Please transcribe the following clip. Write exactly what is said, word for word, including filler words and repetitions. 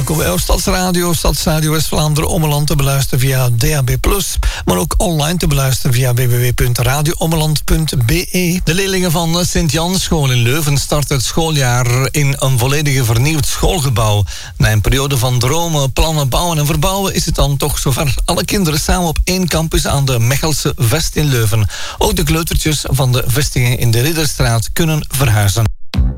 welkom bij Stadsradio, Stadsradio West-Vlaanderen, Ommeland te beluisteren via D A B plus, maar ook online te beluisteren via w w w punt radio ommeland punt b e. De leerlingen van Sint-Jansschool in Leuven starten het schooljaar in een volledig vernieuwd schoolgebouw. Na een periode van dromen, plannen, bouwen en verbouwen is het dan toch zover. Alle kinderen samen op één campus aan de Mechelse Vest in Leuven. Ook de kleutertjes van de vestiging in de Ridderstraat kunnen verhuizen.